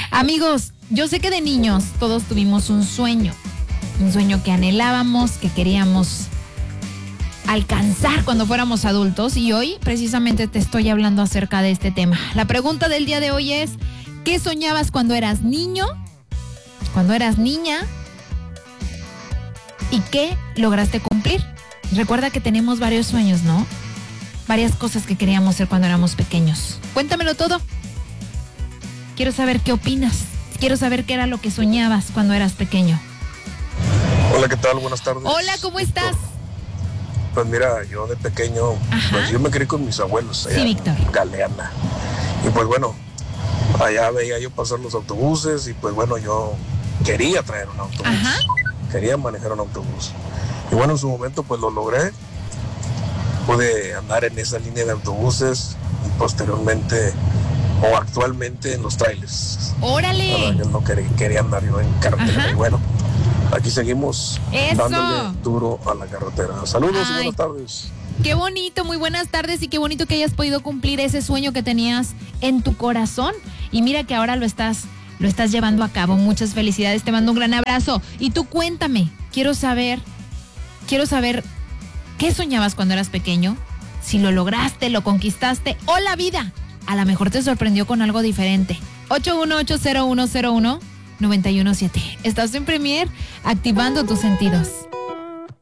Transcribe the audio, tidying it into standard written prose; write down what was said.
Amigos, yo sé que de niños todos tuvimos un sueño que anhelábamos, que queríamos alcanzar cuando fuéramos adultos, y hoy precisamente te estoy hablando acerca de este tema. La pregunta del día de hoy es: ¿qué soñabas cuando eras niño? Cuando eras niña, ¿y qué lograste cumplir? Recuerda que tenemos varios sueños, ¿no? Varias cosas que queríamos hacer cuando éramos pequeños. Cuéntamelo todo. Quiero saber qué opinas. Quiero saber qué era lo que soñabas cuando eras pequeño. Hola, ¿qué tal? Buenas tardes. Hola, ¿cómo estás? Pues mira, yo de pequeño, pues yo me crié con mis abuelos allá Víctor. en Galeana. Y pues bueno, allá veía yo pasar los autobuses y pues bueno, yo quería traer un autobús. Quería manejar un autobús. Y bueno, en su momento pues lo logré. Pude andar en esa línea de autobuses y posteriormente o actualmente en los trailers. ¡Órale! Yo no quería andar yo en carretera. Y bueno, aquí seguimos dándole duro a la carretera. Saludos y buenas tardes. Qué bonito, muy buenas tardes, y qué bonito que hayas podido cumplir ese sueño que tenías en tu corazón. Y mira que ahora lo estás llevando a cabo. Muchas felicidades, te mando un gran abrazo. Y tú cuéntame, quiero saber qué soñabas cuando eras pequeño, si lo lograste, lo conquistaste, o la vida a lo mejor te sorprendió con algo diferente. 8180101-917. Estás en Premier, activando tus sentidos.